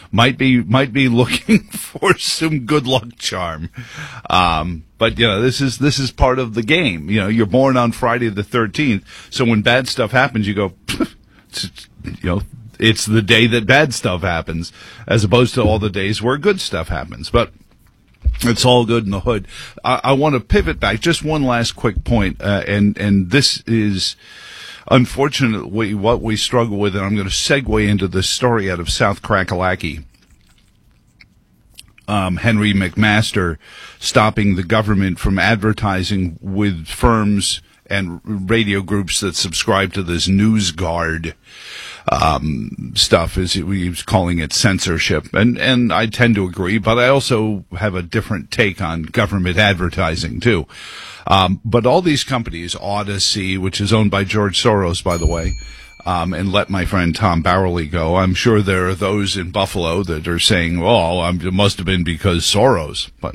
might be looking for some good luck charm. But this is part of the game. You're born on Friday the 13th, so when bad stuff happens, you go, it's the day that bad stuff happens, as opposed to all the days where good stuff happens. But it's all good in the hood. I want to pivot back. Just one last quick point, and this is unfortunately what we struggle with, and I'm going to segue into this story out of South Kakalaki. Henry McMaster stopping the government from advertising with firms and radio groups that subscribe to this NewsGuard stuff, as he was calling it, censorship. And I tend to agree, but I also have a different take on government advertising, too. But all these companies, Odyssey, which is owned by George Soros, by the way, and let my friend Tom Bowerly go, I'm sure there are those in Buffalo that are saying, well, it must have been because Soros. But,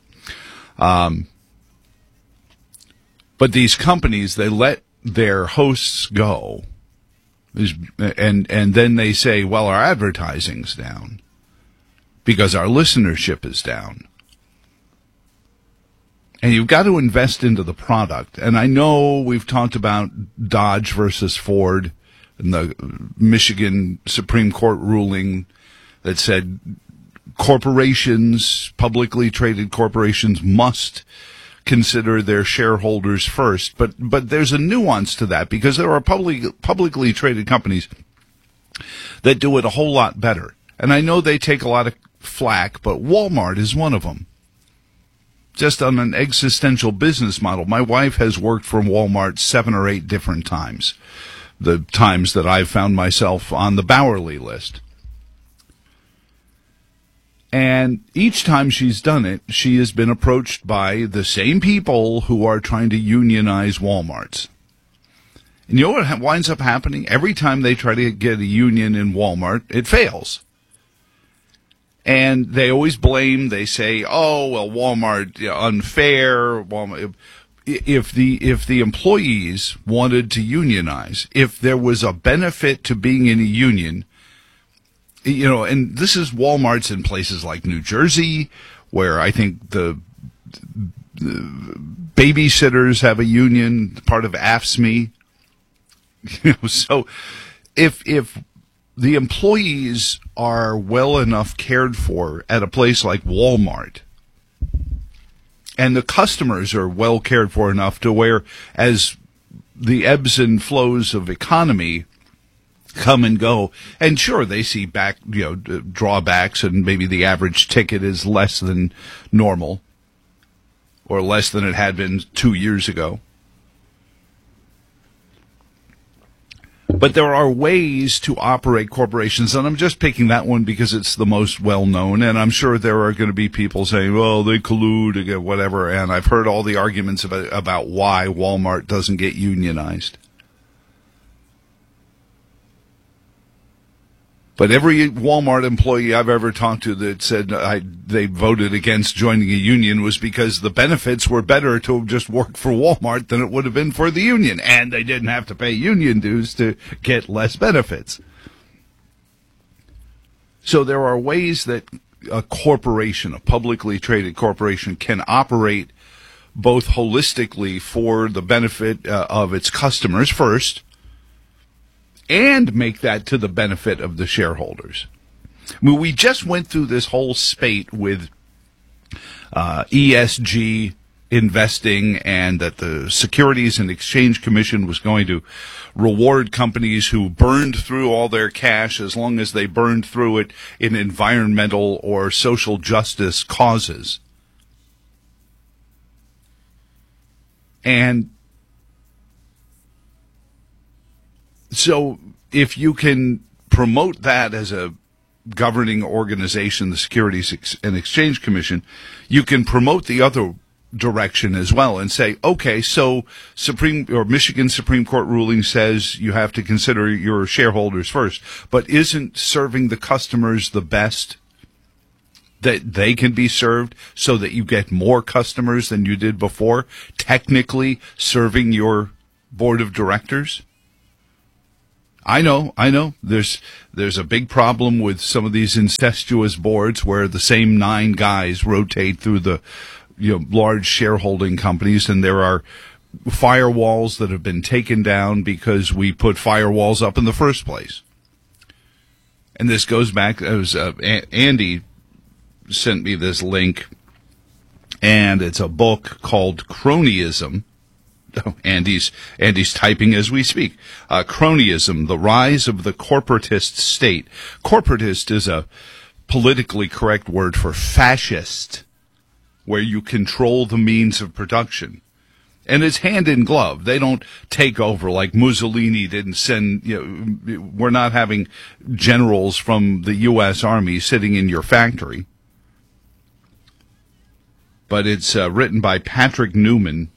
but these companies, they let their hosts go, and then they say, well, our advertising's down because our listenership is down. And you've got to invest into the product. And I know we've talked about Dodge versus Ford and the Michigan Supreme Court ruling that said corporations, publicly traded corporations, must consider their shareholders first. But there's a nuance to that, because there are publicly traded companies that do it a whole lot better. And I know they take a lot of flack, but Walmart is one of them. Just on an existential business model. My wife has worked for Walmart 7 or 8 different times, the times that I've found myself on the Bowerly list. And each time she's done it, she has been approached by the same people who are trying to unionize Walmarts. And you know what winds up happening? Every time they try to get a union in Walmart, it fails. And they always blame, they say, oh, well, Walmart, unfair. Walmart. If the employees wanted to unionize, if there was a benefit to being in a union, and this is Walmart's in places like New Jersey, where I think the babysitters have a union, part of AFSCME. So if the employees are well enough cared for at a place like Walmart, and the customers are well cared for enough to where, as the ebbs and flows of economy come and go, and sure, they see drawbacks, and maybe the average ticket is less than normal, or less than it had been 2 years ago. But there are ways to operate corporations, and I'm just picking that one because it's the most well-known, and I'm sure there are going to be people saying, well, they collude, whatever, and I've heard all the arguments about why Walmart doesn't get unionized. But every Walmart employee I've ever talked to that said they voted against joining a union was because the benefits were better to have just worked for Walmart than it would have been for the union, and they didn't have to pay union dues to get less benefits. So there are ways that a corporation, a publicly traded corporation, can operate both holistically for the benefit of its customers first, and make that to the benefit of the shareholders. I mean, we just went through this whole spate with ESG investing, and that the Securities and Exchange Commission was going to reward companies who burned through all their cash as long as they burned through it in environmental or social justice causes. And so if you can promote that as a governing organization, the Securities and Exchange Commission, you can promote the other direction as well and say, okay, so Michigan Supreme Court ruling says you have to consider your shareholders first, but isn't serving the customers the best that they can be served so that you get more customers than you did before, technically serving your board of directors? I know. There's a big problem with some of these incestuous boards where the same 9 guys rotate through the large shareholding companies, and there are firewalls that have been taken down because we put firewalls up in the first place. And this goes back, Andy sent me this link, and it's a book called Cronyism. Oh, Andy's typing as we speak. Cronyism, the Rise of the Corporatist State. Corporatist is a politically correct word for fascist, where you control the means of production. And it's hand in glove. They don't take over like Mussolini didn't send, we're not having generals from the U.S. Army sitting in your factory. But it's written by Patrick Newman.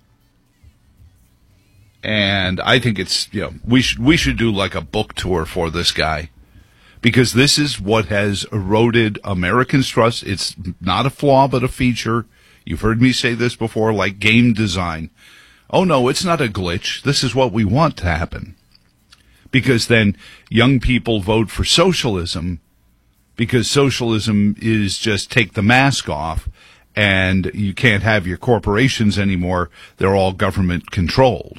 And I think it's, we should do like a book tour for this guy. Because this is what has eroded Americans' trust. It's not a flaw, but a feature. You've heard me say this before, like game design. Oh, no, it's not a glitch. This is what we want to happen. Because then young people vote for socialism, because socialism is just take the mask off, and you can't have your corporations anymore. They're all government controlled.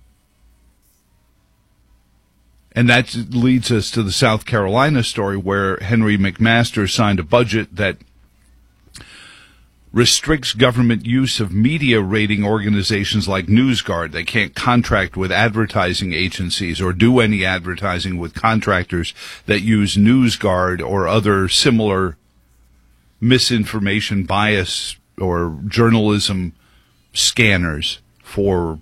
And that leads us to the South Carolina story where Henry McMaster signed a budget that restricts government use of media rating organizations like NewsGuard. They can't contract with advertising agencies or do any advertising with contractors that use NewsGuard or other similar misinformation bias or journalism scanners for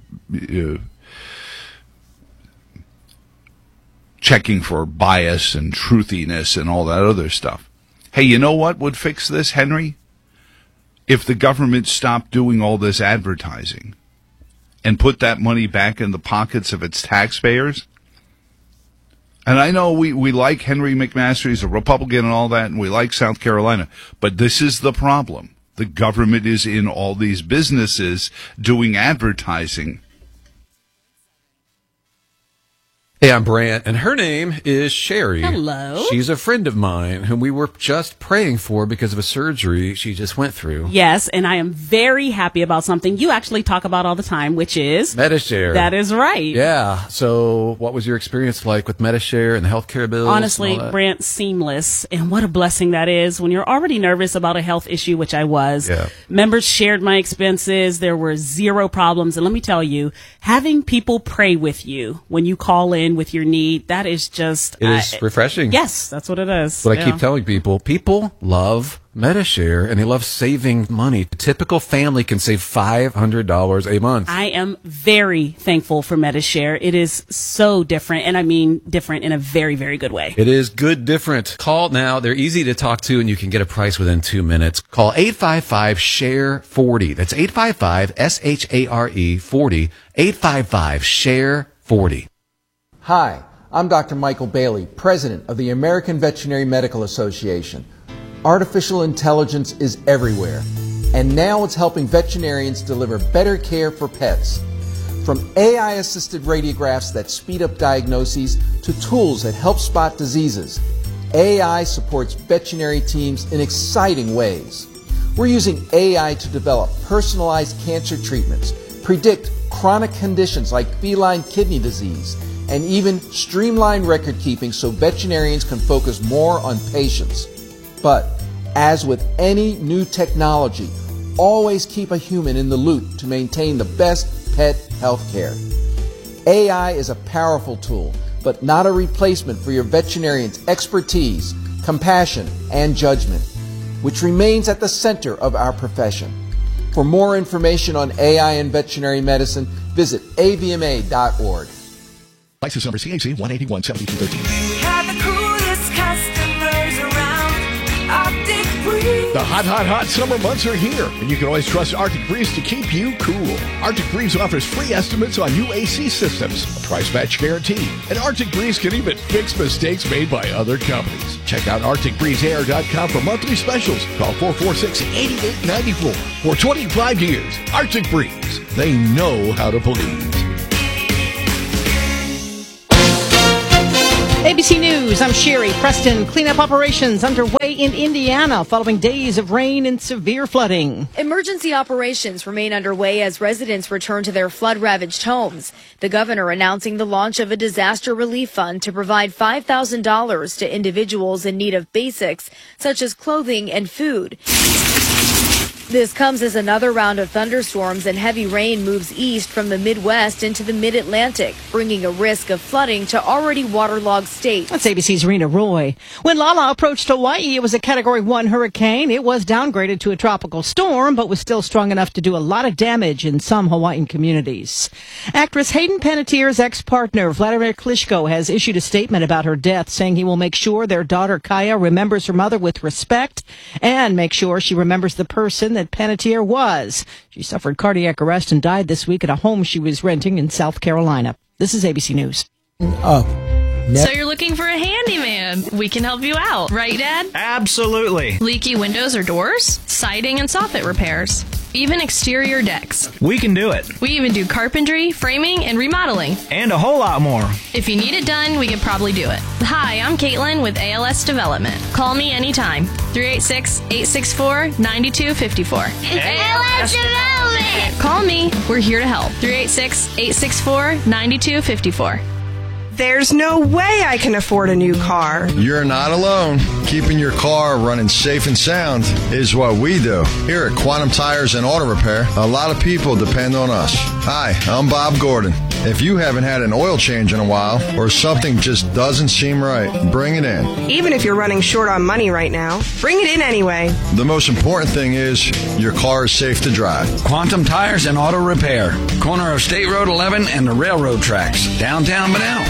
checking for bias and truthiness and all that other stuff. Hey, you know what would fix this, Henry? If the government stopped doing all this advertising and put that money back in the pockets of its taxpayers. And I know we like Henry McMaster, he's a Republican and all that, and we like South Carolina, but this is the problem. The government is in all these businesses doing advertising. Hey, I'm Brant, and her name is Sherry. Hello. She's a friend of mine whom we were just praying for because of a surgery she just went through. Yes, and I am very happy about something you actually talk about all the time, which is Medi-Share. That is right. Yeah. So what was your experience like with Medi-Share and the healthcare bills? Honestly, Brant, seamless. And what a blessing that is when you're already nervous about a health issue, which I was. Yeah. Members shared my expenses. There were zero problems. And let me tell you, having people pray with you when you call in with your need, that is just... It is refreshing. Yes, that's what it is. What I keep telling people love Medi-Share, and they love saving money. A typical family can save $500 a month. I am very thankful for Medi-Share. It is so different, and I mean different in a very, very good way. It is good different. Call now. They're easy to talk to, and you can get a price within 2 minutes. Call 855-SHARE-40. That's 855-SHARE-40. 855-SHARE-40. Hi, I'm Dr. Michael Bailey, President of the American Veterinary Medical Association. Artificial intelligence is everywhere, and now it's helping veterinarians deliver better care for pets. From AI-assisted radiographs that speed up diagnoses to tools that help spot diseases, AI supports veterinary teams in exciting ways. We're using AI to develop personalized cancer treatments, predict chronic conditions like feline kidney disease, and even streamline record keeping so veterinarians can focus more on patients. But as with any new technology, always keep a human in the loop to maintain the best pet health care. AI is a powerful tool, but not a replacement for your veterinarian's expertise, compassion, and judgment, which remains at the center of our profession. For more information on AI in veterinary medicine, visit avma.org. License number CAC 1817213. We have the coolest customers around. Arctic Breeze. The hot summer months are here, and you can always trust Arctic Breeze to keep you cool. Arctic Breeze offers free estimates on new AC systems, a price match guarantee, and Arctic Breeze can even fix mistakes made by other companies. Check out ArcticBreezeAir.com for monthly specials. Call 446-8894. For 25 years, Arctic Breeze. They know how to please. ABC News, I'm Sherry Preston. Cleanup operations underway in Indiana following days of rain and severe flooding. Emergency operations remain underway as residents return to their flood-ravaged homes. The governor announcing the launch of a disaster relief fund to provide $5,000 to individuals in need of basics such as clothing and food. This comes as another round of thunderstorms and heavy rain moves east from the Midwest into the Mid-Atlantic, bringing a risk of flooding to already waterlogged states. That's ABC's Rena Roy. When Lala approached Hawaii, it was a Category 1 hurricane. It was downgraded to a tropical storm, but was still strong enough to do a lot of damage in some Hawaiian communities. Actress Hayden Panettiere's ex-partner, Vladimir Klitschko, has issued a statement about her death, saying he will make sure their daughter Kaya remembers her mother with respect and make sure she remembers the person that Panettiere was. She suffered cardiac arrest and died this week at a home she was renting in South Carolina. This is ABC News. So you're looking for a handyman. We can help you out, right, Dad? Absolutely. Leaky windows or doors, siding and soffit repairs, even exterior decks. We can do it. We even do carpentry, framing, and remodeling. And a whole lot more. If you need it done, we can probably do it. Hi, I'm Caitlin with ALS Development. Call me anytime. 386-864-9254. ALS Development! Call me. We're here to help. 386-864-9254. There's no way I can afford a new car. You're not alone. Keeping your car running safe and sound is what we do. Here at Quantum Tires and Auto Repair, a lot of people depend on us. Hi, I'm Bob Gordon. If you haven't had an oil change in a while or something just doesn't seem right, bring it in. Even if you're running short on money right now, bring it in anyway. The most important thing is your car is safe to drive. Quantum Tires and Auto Repair. Corner of State Road 11 and the railroad tracks. Downtown Manal.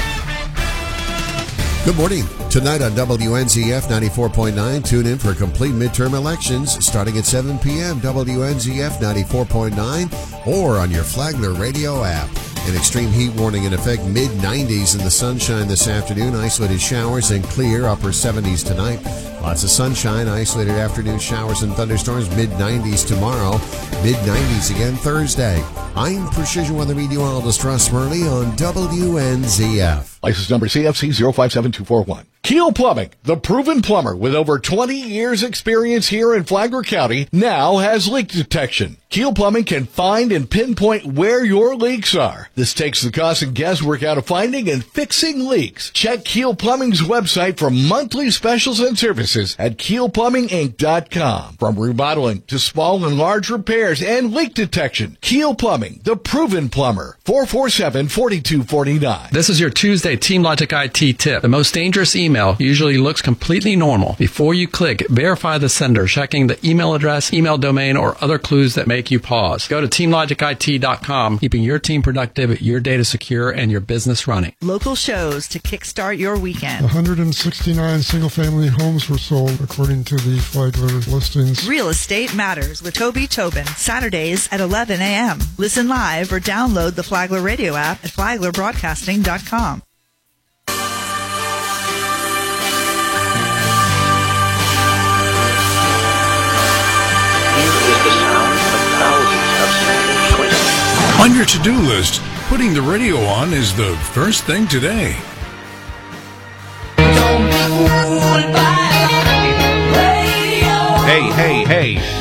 Good morning. Tonight on WNZF 94.9, tune in for complete midterm elections starting at 7 p.m. WNZF 94.9 or on your Flagler radio app. An extreme heat warning in effect, mid-90s in the sunshine this afternoon. Isolated showers and clear, upper 70s tonight. Lots of sunshine, isolated afternoon showers and thunderstorms, mid-90s tomorrow. Mid-90s again Thursday. I'm Precision Weather Meteorologist Russ Murley on WNZF. License number CFC 057241. Keel Plumbing, the proven plumber with over 20 years experience here in Flagler County, now has leak detection. Keel Plumbing can find and pinpoint where your leaks are. This takes the cost and guesswork out of finding and fixing leaks. Check Keel Plumbing's website for monthly specials and services at keelplumbinginc.com. From remodeling to small and large repairs and leak detection, Keel Plumbing, the proven plumber. 447-4249. This is your Tuesday Team Logic IT tip. The most dangerous email usually looks completely normal. Before you click, verify the sender, checking the email address, email domain, or other clues that make you pause. Go to teamlogicit.com, keeping your team productive, your data secure, and your business running. Local shows to kickstart your weekend. 169 single-family homes were sold, according to the Flagler listings. Real Estate Matters with Toby Tobin, Saturdays at 11 a.m. Listen live or download the Flagler radio app at flaglerbroadcasting.com. On your to-do list, putting the radio on is the first thing today. Hey, hey, hey.